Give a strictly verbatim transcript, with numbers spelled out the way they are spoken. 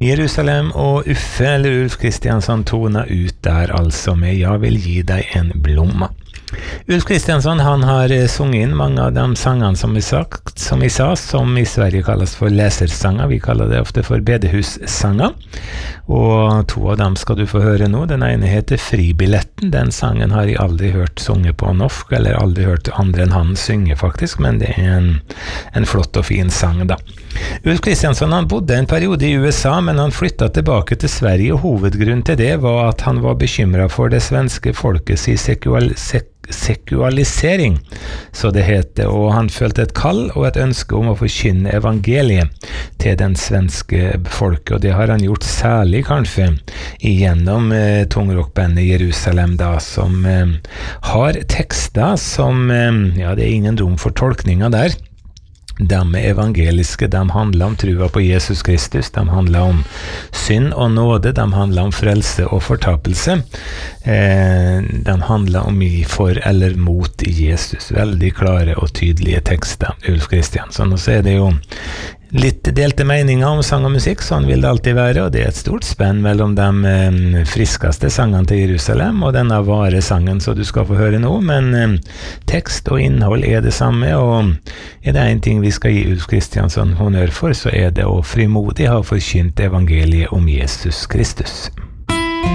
Jerusalem og Uffe eller Ulf Kristiansson tona ut der altså med «Jeg vil gi deg en blomma». Ulf Kristiansson, han har sunget inn mange av de sangene som vi, sagt, som vi sa, som i Sverige kalles for lesersanger. Vi kaller det ofte for bedehussanger. Og to av dem skal du få høre nå. Den ene heter Fribilletten. Den sangen har jeg aldri hørt sunget på norsk, eller aldri hørt andre enn han synge faktisk, men det er en, en flott og fin sang da. Ulf Kristiansson, han bodde en periode i U S A, men han flyttet tilbake til Sverige, og hovedgrunnen til det var at han var bekymret for det svenske folkets sekual sek sekualisering, så det heter, og han følte et kall og et ønske om å forkynne evangeliet til den svenske folket, og det har han gjort særlig kanskje igjennom eh, tungrockbandet Jerusalem da, som eh, har tekster som, eh, ja, det er ingen rom for tolkninger der. De er evangeliske, de handler om trua på Jesus Kristus, de handler om synd og nåde, de handler om frelse og fortapelse, eh, de handler om i for eller mot Jesus. Veldig klare og tydelige tekster, Ulf Kristiansson. Og så er det jo litt delte meninger om sang og musikk, sånn vil det alltid være, og det er et stort spenn mellom de eh, friskeste sangene til Jerusalem og denne vare sangen som du skal få høre nå, men eh, tekst og innhold er det samme, og er det en ting vi skal gi Ulf Kristiansson honnør for, så er det å frimodig ha forkynt evangeliet om Jesus Kristus.